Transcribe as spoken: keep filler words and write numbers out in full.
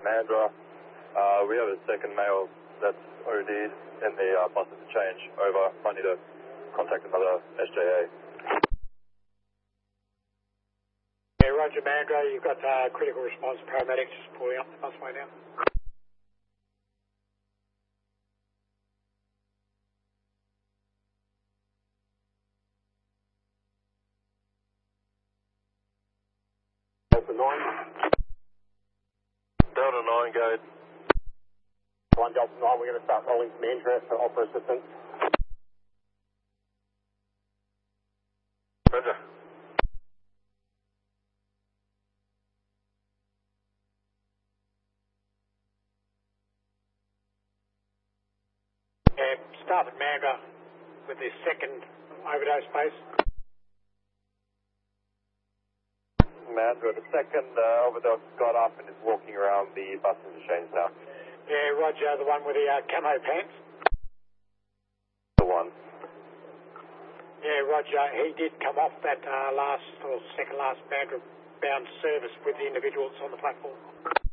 Mandurah. Uh, we have a second male that's O D'd in the uh, bus interchange. Over. Might need to contact another S J A. Yeah, Roger, Mandurah. You've got uh, critical response paramedics just pulling up the busway now. Delta nine. Delta nine, go ahead. One Delta nine, we're going to start rolling from Mandurah for opera assistance. Roger. Yeah, start at Mandurah with the second overdose base. Mandurah, the second uh, overdose got up and is walking around the bus interchange now. Yeah, Roger, the one with the uh, camo pants. The one. Yeah, Roger, he did come off that uh, last or second last Mandurah bound service with the individuals on the platform.